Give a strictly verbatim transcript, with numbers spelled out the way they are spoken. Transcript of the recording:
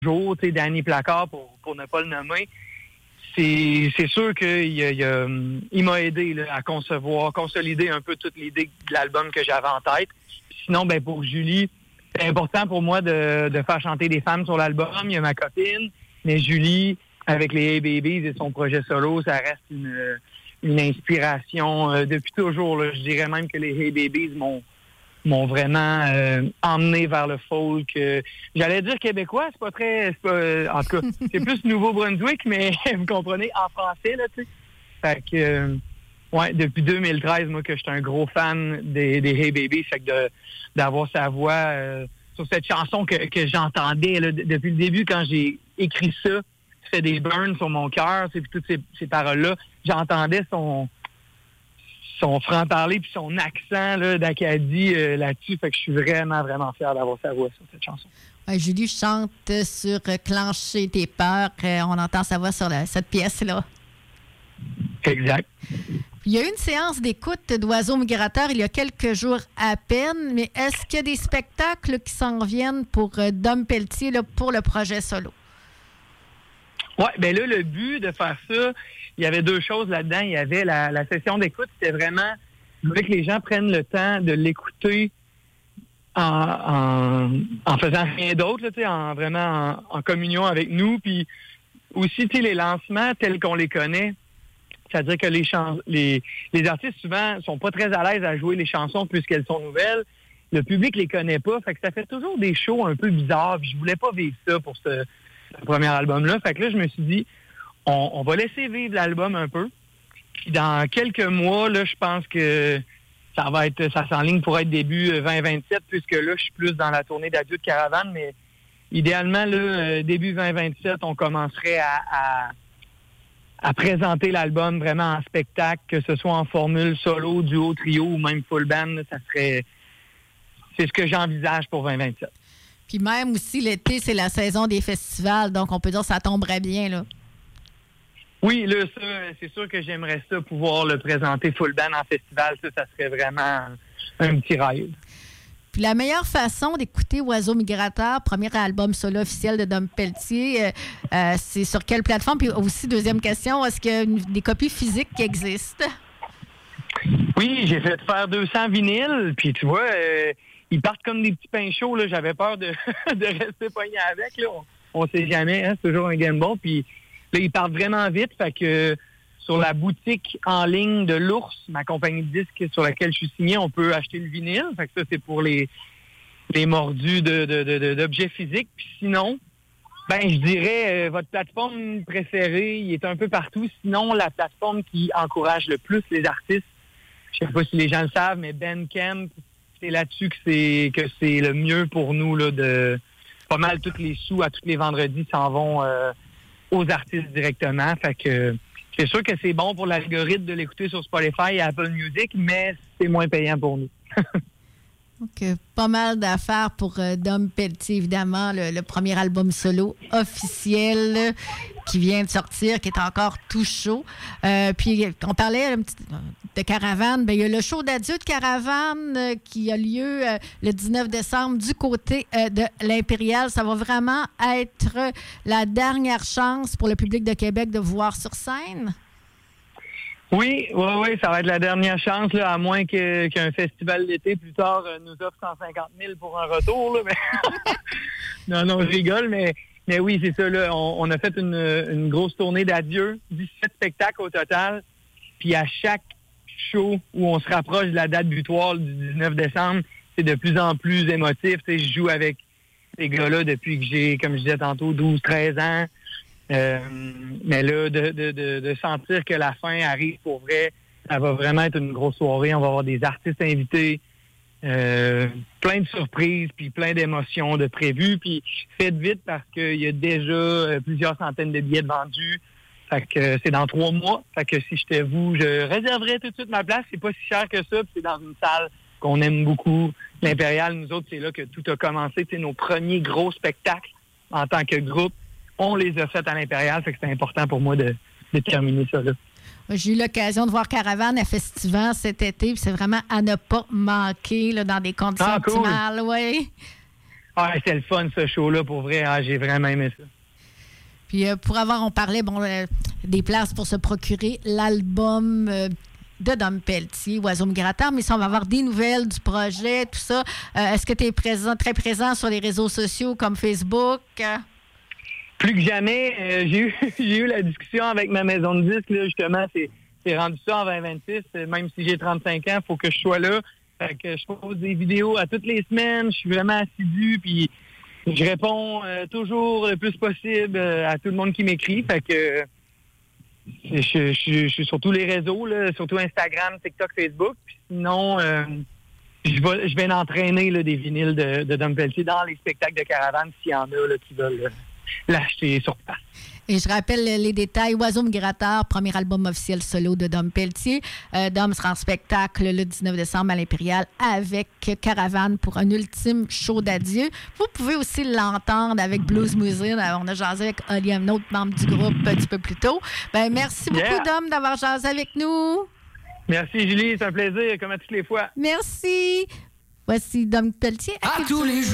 jour, tu sais, Danny Placard, pour, pour ne pas le nommer, c'est, c'est sûr qu'il il, il, il m'a aidé là, à concevoir, consolider un peu toute l'idée de l'album que j'avais en tête. Sinon, ben pour Julie, c'est important pour moi de, de faire chanter des femmes sur l'album. Il y a ma copine, mais Julie, avec les Hey Babies et son projet solo, ça reste une, une inspiration euh, depuis toujours. Là. Je dirais même que les Hey Babies m'ont, m'ont vraiment euh, emmené vers le folk. Euh, j'allais dire québécois, c'est pas très... C'est pas, euh, en tout cas, c'est plus Nouveau-Brunswick, mais vous comprenez, en français, là, tu sais. Fait que... Euh, ouais, depuis deux mille treize, moi, que je suis un gros fan des, des Hey Babies, fait que de, d'avoir sa voix euh, sur cette chanson que, que j'entendais là, d- depuis le début, quand j'ai écrit ça, ça fait des burns sur mon cœur, puis toutes ces, ces paroles-là, j'entendais son son franc-parler puis son accent là, d'Acadie euh, là-dessus, fait que je suis vraiment, vraiment fier d'avoir sa voix sur cette chanson. Ouais, Julie chante sur euh, Clencher tes peurs, euh, on entend sa voix sur la, cette pièce-là. Exact. Il y a eu une séance d'écoute d'Oiseaux migrateurs il y a quelques jours à peine, mais est-ce qu'il y a des spectacles qui s'en viennent pour euh, Dom Pelletier là, pour le projet solo? Oui, bien là, le but de faire ça, il y avait deux choses là-dedans. Il y avait la, la session d'écoute, c'était vraiment, je voulais que les gens prennent le temps de l'écouter en, en, en faisant rien d'autre, là, en vraiment en, en communion avec nous. Puis aussi, les lancements tels qu'on les connaît, c'est-à-dire que les, chans- les, les artistes, souvent, sont pas très à l'aise à jouer les chansons puisqu'elles sont nouvelles. Le public les connaît pas, fait que ça fait toujours des shows un peu bizarres. Puis je voulais pas vivre ça pour ce, ce premier album-là. Fait que là, je me suis dit, on, on va laisser vivre l'album un peu. Puis dans quelques mois, là, je pense que ça va être, ça s'enligne pour être début vingt vingt-sept, puisque là, je suis plus dans la tournée d'adieu de caravane, mais idéalement, là, début vingt vingt-sept, on commencerait à, à à présenter l'album vraiment en spectacle, que ce soit en formule solo, duo, trio ou même full band, ça serait... C'est ce que j'envisage pour vingt vingt-sept. Puis même aussi, l'été, c'est la saison des festivals, donc on peut dire que ça tomberait bien, là. Oui, là, ça, c'est sûr que j'aimerais ça, pouvoir le présenter full band en festival. Ça, ça serait vraiment un petit rêve. Puis la meilleure façon d'écouter Oiseaux migrateurs, premier album solo officiel de Dom Pelletier, euh, euh, c'est sur quelle plateforme? Puis aussi, deuxième question, est-ce qu'il y a une, des copies physiques qui existent? Oui, j'ai fait faire deux cents vinyles, puis tu vois, euh, ils partent comme des petits pains chauds, là. J'avais peur de, de rester pogné avec, là. On, on sait jamais, hein, c'est toujours un gamble. Puis là, ils partent vraiment vite, fait que sur la boutique en ligne de l'Ours, ma compagnie de disques sur laquelle je suis signé, on peut acheter le vinyle. Fait que ça, c'est pour les, les mordus de, de, de, de, d'objets physiques. Puis sinon, ben je dirais, euh, votre plateforme préférée, il est un peu partout. Sinon, la plateforme qui encourage le plus les artistes, je sais pas si les gens le savent, mais Bandcamp, c'est là-dessus que c'est que c'est le mieux pour nous, là, de pas mal tous les sous à tous les vendredis s'en vont euh, aux artistes directement. Fait que c'est sûr que c'est bon pour l'algorithme de l'écouter sur Spotify et Apple Music, mais c'est moins payant pour nous. Donc, pas mal d'affaires pour euh, Dom Pelletier, évidemment, le, le premier album solo officiel euh, qui vient de sortir, qui est encore tout chaud. Euh, puis, on parlait un petit, de Caravane. Bien, il y a le show d'adieu de Caravane euh, qui a lieu euh, le dix-neuf décembre du côté euh, de l'Impérial. Ça va vraiment être la dernière chance pour le public de Québec de vous voir sur scène? Oui, oui, oui, ça va être la dernière chance, là, à moins que, qu'un festival d'été plus tard euh, nous offre cent cinquante mille pour un retour. Là, mais non, non, je rigole, mais, mais oui, c'est ça. Là, on, on a fait une, une grosse tournée d'adieu, dix-sept spectacles au total. Puis à chaque show où on se rapproche de la date butoir du dix-neuf décembre, c'est de plus en plus émotif. Tu sais, je joue avec ces gars-là depuis que j'ai, comme je disais tantôt, douze treize ans. Euh, mais là, de, de, de, de sentir que la fin arrive pour vrai, ça va vraiment être une grosse soirée. On va avoir des artistes invités, euh, plein de surprises, puis plein d'émotions de prévues. Puis faites vite parce qu'il y a déjà euh, plusieurs centaines de billets de vendus. Fait que euh, c'est dans trois mois. Fait que si j'étais vous, je réserverais tout de suite ma place. C'est pas si cher que ça, puis c'est dans une salle qu'on aime beaucoup. L'Impérial, nous autres, c'est là que tout a commencé. C'est nos premiers gros spectacles en tant que groupe. On les a fait à l'Impérial, fait que c'est important pour moi de, de terminer ça là. J'ai eu l'occasion de voir Caravane à Festival cet été, puis c'est vraiment à ne pas manquer là, dans des conditions ah, cool. optimales, oui. Ah, c'est le fun, ce show-là, pour vrai. Ah, j'ai vraiment aimé ça. Puis euh, pour avoir, on parlait bon, euh, des places pour se procurer l'album euh, de Dom Pelletier, Oiseau migrateur, mais si on va avoir des nouvelles du projet, tout ça, euh, est-ce que tu es présent, très présent sur les réseaux sociaux comme Facebook? Plus que jamais, euh, j'ai eu j'ai eu la discussion avec ma maison de disques, là, justement, c'est, c'est rendu ça en vingt vingt-six, même si j'ai trente-cinq ans, il faut que je sois là. Fait que je pose des vidéos à toutes les semaines, je suis vraiment assidu, puis je réponds euh, toujours le plus possible euh, à tout le monde qui m'écrit. Fait que euh, je, je, je, je suis sur tous les réseaux, là, surtout Instagram, TikTok, Facebook. Puis sinon, euh, je vais, je vais entraîner là, des vinyles de, de Dom Pelletier dans les spectacles de caravane s'il y en a là, qui veulent euh, l'acheter sur place. Et je rappelle les détails. Oiseau migrateur, premier album officiel solo de Dom Pelletier. Euh, Dom sera en spectacle le dix-neuf décembre à l'Impérial avec Caravane pour un ultime show d'adieu. Vous pouvez aussi l'entendre avec Blues Museum. On a jasé avec Oli, un autre membre du groupe, un petit peu plus tôt. Ben, merci beaucoup, yeah. Dom, d'avoir jasé avec nous. Merci, Julie. C'est un plaisir, comme à toutes les fois. Merci. Voici Dom Pelletier. À tous les jours.